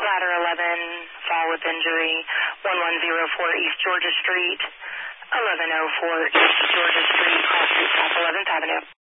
Ladder 11, fall with injury, 1104 East Georgia Street, 1104 East Georgia Street, cross street, south 11th Avenue.